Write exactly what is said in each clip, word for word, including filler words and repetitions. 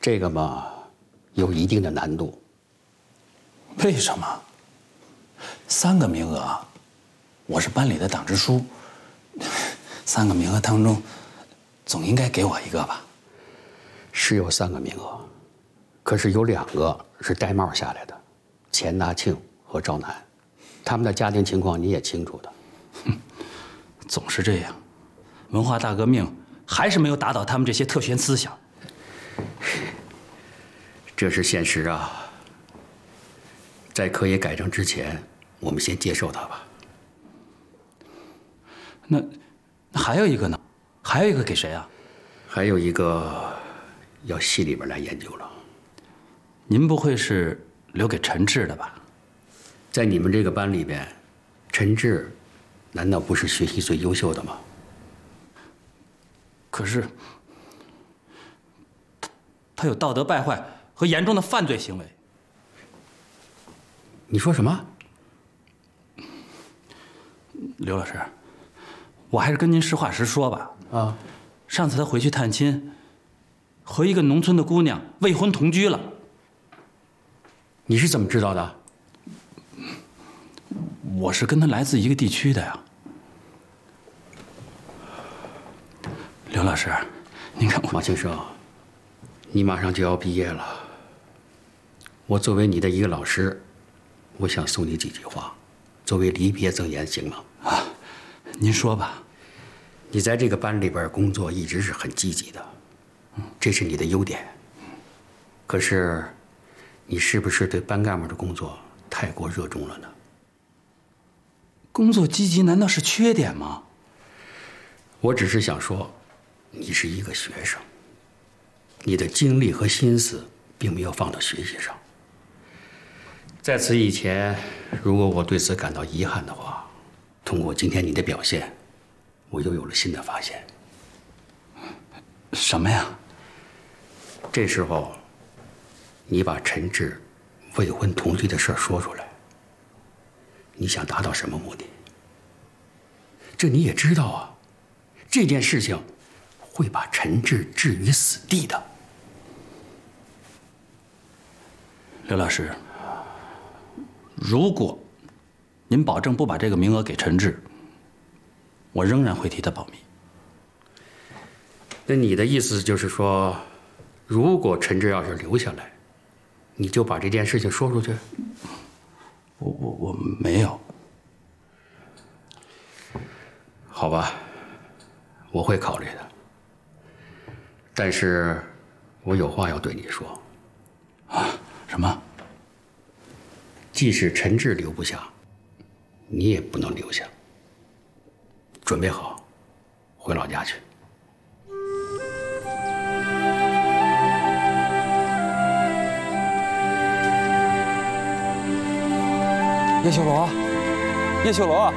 这个嘛，有一定的难度。 为什么？三个名额，我是班里的党支书，三个名额当中，总应该给我一个吧？ 是有三个名额，可是有两个是戴帽下来的，钱大庆和赵楠，他们的家庭情况你也清楚的。 哼，总是这样，文化大革命还是没有打倒他们这些特权思想。 这是现实啊。在可以改正之前，我们先接受它吧。 那，那还有一个呢？还有一个给谁啊？ 还有一个要系里边来研究了。 您不会是留给陈志的吧？ 在你们这个班里边，陈志难道不是学习最优秀的吗？ 可是，他他有道德败坏和严重的犯罪行为。 你说什么？ 刘老师，我还是跟您实话实说吧。 啊， 上次他回去探亲，和一个农村的姑娘未婚同居了。 你是怎么知道的？ 我是跟他来自一个地区的呀。刘老师，您看我， 马庆生，你马上就要毕业了，我作为你的一个老师，我想送你几句话，作为离别赠言，行吗？ 啊，您说吧。 你在这个班里边工作一直是很积极的，这是你的优点。可是，你是不是对班干部的工作太过热衷了呢？ 工作积极难道是缺点吗？ 我只是想说，你是一个学生，你的精力和心思并没有放到学习上。在此以前，如果我对此感到遗憾的话，通过今天你的表现，我又有了新的发现。 什么呀？ 这时候，你把陈志未婚同居的事说出来，你想达到什么目的？这你也知道啊，这件事情会把陈志置于死地的。 刘老师，如果您保证不把这个名额给陈志，我仍然会替他保密。 那你的意思就是说，如果陈志要是留下来，你就把这件事情说出去？ 我我我没有。 好吧，我会考虑的。但是，我有话要对你说。 啊？什么？ 即使陈志留不下，你也不能留下。准备好，回老家去。 叶秀罗，叶秀罗，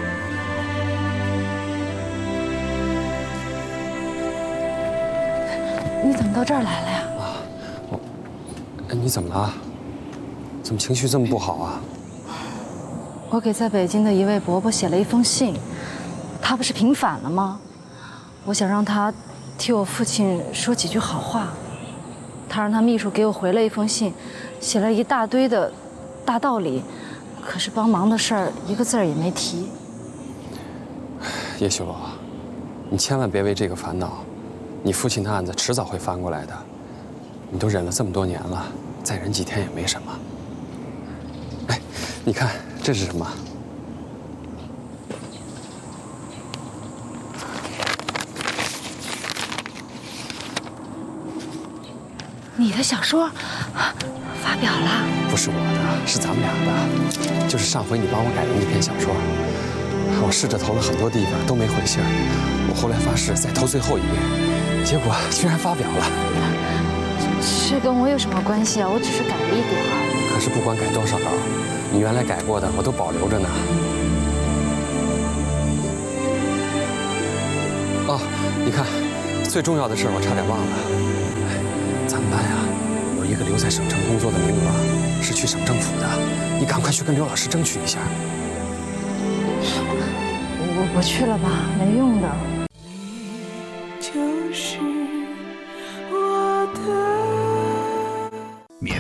你怎么到这儿来了呀？ 啊，我，哎，你怎么了？怎么情绪这么不好啊？ 我给在北京的一位伯伯写了一封信，他不是平反了吗？我想让他替我父亲说几句好话。他让他秘书给我回了一封信，写了一大堆的大道理，可是帮忙的事儿一个字儿也没提。 叶秀罗，你千万别为这个烦恼，你父亲的案子迟早会翻过来的。你都忍了这么多年了，再忍几天也没什么。哎，你看这是什么？ 你的小说发表了？ 不是我的，是咱们俩的，就是上回你帮我改的那篇小说。我试着投了很多地方都没回信儿，我后来发誓再投最后一遍，结果居然发表了。 这跟我有什么关系啊？我只是改了一点儿。 可是不管改多少稿，你原来改过的我都保留着呢。哦，你看，最重要的事我差点忘了。哎，咱们班呀，有一个留在省城工作的名额，是去省政府的，你赶快去跟刘老师争取一下。 我我去了吧，没用的。 你就是我的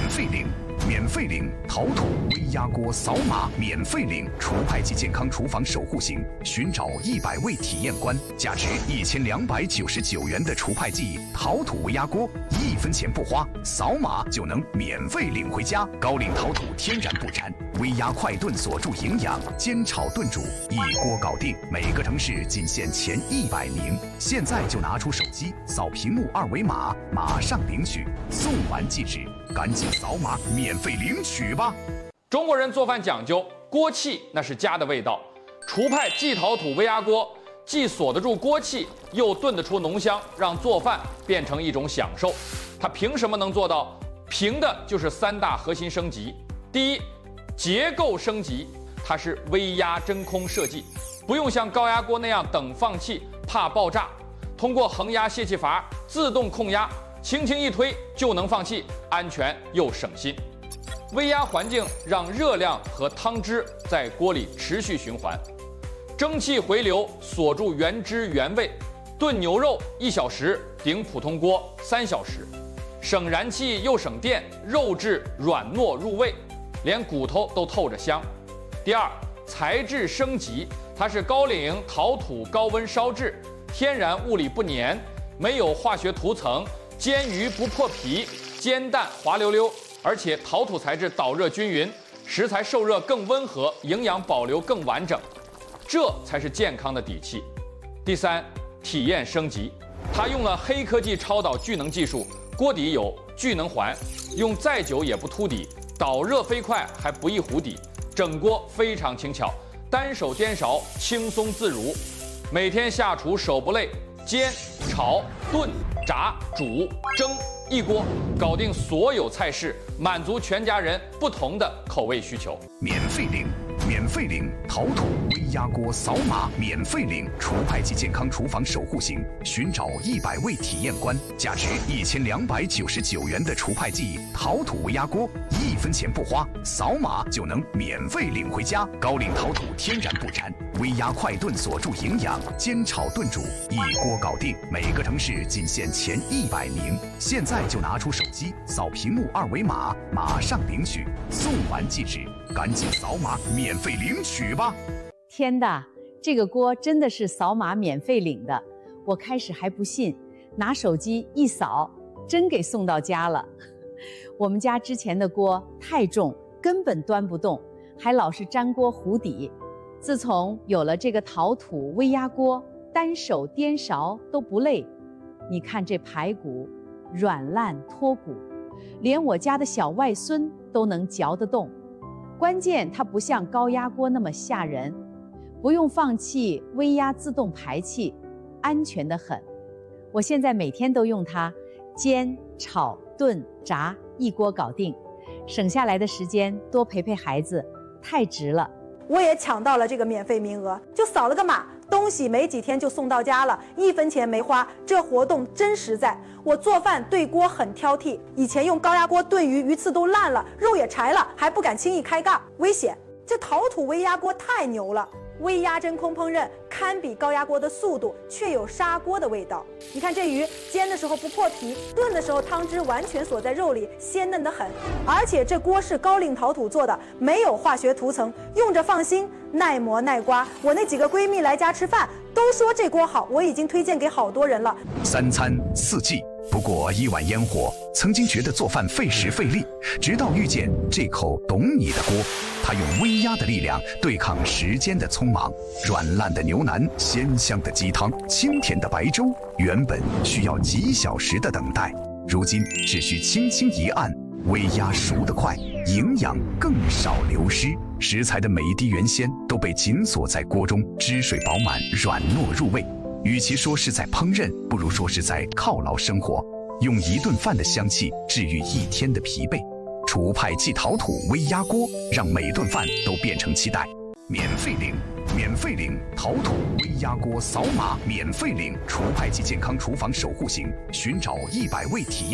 免费领，免费领陶土微压锅扫码免费领除派及健康厨房守护型，寻找一百位体验官，价值一千两百九十九元的除派剂陶土微压锅，一分钱不花，扫码就能免费领回家。高岭陶土天然不粘，微压快炖锁住营养，煎炒炖煮一锅搞定。每个城市仅限前一百名，现在就拿出手机扫屏幕二维码，马上领取，送完即止，赶紧扫码免费领取吧。 中国人做饭讲究锅气，那是家的味道。厨派季陶土微压锅既锁得住锅气，又炖得出浓香，让做饭变成一种享受。它凭什么能做到？凭的就是三大核心升级。第一，结构升级，它是微压真空设计，不用像高压锅那样等放气，怕爆炸。通过恒压泄气阀自动控压，轻轻一推就能放气，安全又省心。微压环境让热量和汤汁在锅里持续循环，蒸汽回流锁住原汁原味。炖牛肉一小时顶普通锅三小时，省燃气又省电，肉质软糯入味，连骨头都透着香。第二，材质升级，它是高岭陶土高温烧制，天然物理不粘，没有化学涂层，煎鱼不破皮，煎蛋滑溜溜，而且陶土材质导热均匀，食材受热更温和，营养保留更完整，这才是健康的底气。第三，体验升级，它用了黑科技超导聚能技术，锅底有聚能环，用再久也不凸底，导热飞快还不易糊底，整锅非常轻巧，单手颠勺轻松自如，每天下厨手不累，煎、炒、炖、炸、煮、蒸，一锅搞定所有菜式，满足全家人不同的口味需求。 免费领，免费领陶土微压锅扫码免费领除派及健康厨房守护型，寻找一百位体验官，价值一千两百九十九元的除派剂陶土微压锅，一分钱不花，扫码就能免费领回家。高岭陶土天然不粘，微压快炖锁住营养，煎炒炖煮一锅搞定。每个城市仅限前一百名，现在就拿出手机扫屏幕二维码，马上领取，送完即止，赶紧扫码免费领取吧。 天的，这个锅真的是扫码免费领的，我开始还不信，拿手机一扫，真给送到家了。我们家之前的锅太重，根本端不动，还老是粘锅糊底。自从有了这个陶土微压锅，单手颠勺都不累。你看这排骨软烂脱骨，连我家的小外孙都能嚼得动。关键它不像高压锅那么吓人，不用放气，微压自动排气，安全得很。我现在每天都用它煎、炒、炖、炸，一锅搞定，省下来的时间多陪陪孩子，太值了。 我也抢到了这个免费名额，就扫了个码，东西没几天就送到家了，一分钱没花，这活动真实在。我做饭对锅很挑剔，以前用高压锅炖鱼，鱼刺都烂了，肉也柴了，还不敢轻易开盖，危险。这陶土微压锅太牛了，微压真空烹饪堪比高压锅的速度，却有砂锅的味道。你看这鱼煎的时候不破皮，炖的时候汤汁完全锁在肉里，鲜嫩得很。而且这锅是高岭陶土做的，没有化学涂层，用着放心，耐磨耐刮。我那几个闺蜜来家吃饭都说这锅好，我已经推荐给好多人了。 三餐四季不过一碗烟火，曾经觉得做饭费时费力，直到遇见这口懂你的锅，它用微压的力量对抗时间的匆忙，软烂的牛腩，鲜香的鸡汤，清甜的白粥，原本需要几小时的等待，如今只需轻轻一按，微压熟得快，营养更少流失，食材的每一滴原鲜都被紧锁在锅中，汁水饱满，软糯入味。与其说是在烹饪，不如说是在犒劳生活，用一顿饭的香气治愈一天的疲惫。楚派季陶土微压锅，让每顿饭都变成期待。免费领，免费领陶土微压锅扫码免费领楚派季健康厨房守护型，寻找一百位体验